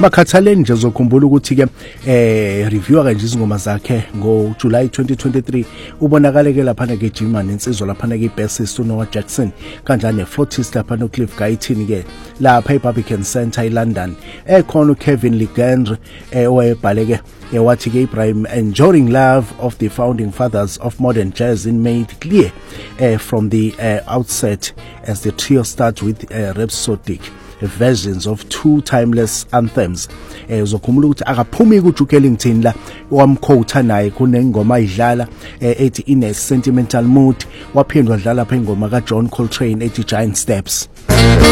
Makhathaleni nje uzokhumbula ukuthi ke review kanje izingoma zakhe ngo July 2023 ubonakale ke lapha ke Jima nensizwa lapha ke bassist uNoah Jackson kanjani flautist lapha no Cliff Guyton ke lapha eBarbican Center eLondon ekhona uKevin Legendre owayebhale ke wathi ke Ibrahim enjoying love of the founding fathers of modern jazz in made clear from the outset as the trio start with rhapsodic versions of two timeless anthems. Uzokhumula ukuthi akaphumi kuJuke Ellington la wamquote naye kunengoma idlala ethi in a sentimental mood waphindwa dlala pha ingoma kaJohn Coltrane ethi Giant Steps.